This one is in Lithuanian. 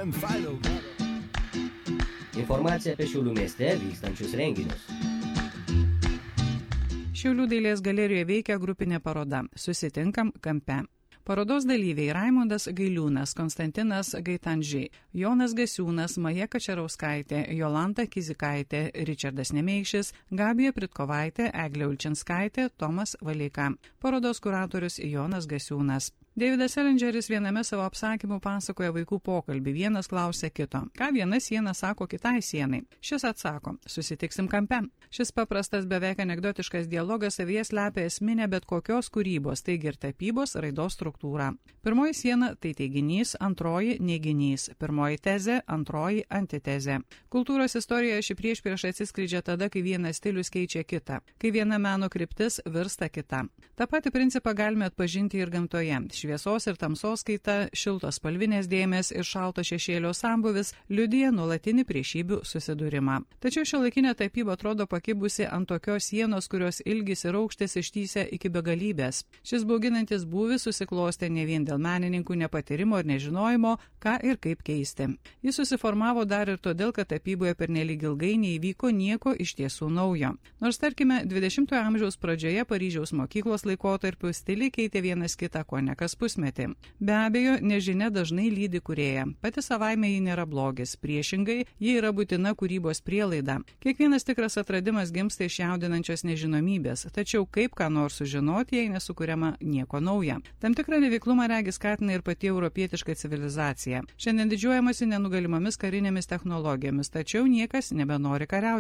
Informacija apie Šiaulių mieste vykstančius renginius. Šiaulių dailės galerijoje veikia grupinė paroda Susitinkam kampe. Parodos dalyviai Raimondas Gailiūnas, Konstantinas Gaitanžiai, Jonas Gasiūnas, Maja Kačerauskaitė, Jolanta Kizikaitė, Ričardas Nemeikšis, Gabija Pritkovaitė, Eglė Ulčinskaitė, Tomas Valeika. Parodos kuratorius Jonas Gasiūnas. Davidas Selingeris viename savo apsakymų pasakoja vaikų pokalbį. Vienas klausia kito. Ką viena siena sako kitai sienai? Šis atsako. Susitiksim kampe. Šis paprastas beveik anekdotiškas dialogas savyje slepia esminę bet kokios kūrybos, taigi ir tapybos raidos struktūrą. Pirmoji siena tai teiginys, antroji neiginys. Pirmoji tezė, antroji antitezė. Kultūros istorijoje ši priešprieša atsiskleidžia tada, kai vienas stilius keičia kitą, kai viena meno kryptis virsta kita. Ta pati principą galime atpažinti ir gamtoje. Šviesos ir tamsos kaita, šiltos spalvinės dėmės ir šalto šešėlio sambuvis liudija nuolatinį priešybių susidūrimą. Tačiau šiuolaikinė tapyba atrodo pakibusi ant tokios sienos, kurios ilgis ir aukštis ištįsia iki begalybės. Šis bauginantis būvis susiklostė ne vien dėl menininkų nepatyrimo ir nežinojimo, ką ir kaip keisti. Jis susiformavo dar ir todėl, kad tapyboje pernelyg ilgai neįvyko nieko iš tiesų naujo. Nors tarkime, 20-ojo amžiaus pradžioje Paryžiaus mokyklos laikotarpiu stiliai keitė vienas kitą ko ne kas pusmetį. Be abejo, nežinia dažnai lydi kūrėją. Pati savaime ji nėra blogis. Priešingai, ji yra būtina kūrybos prielaida. Kiekvienas tikras atradimas gimsta iš jaudinančios nežinomybės. Tačiau kaip ką nors sužinoti, jei nesukuriama nieko nauja. Tam tikrą neveiklumą regis skatina ir pati europietiška civilizacija. Šiandien didžiuojamasi nenugalimomis karinėmis technologijomis, tačiau niekas nebenori kariauti.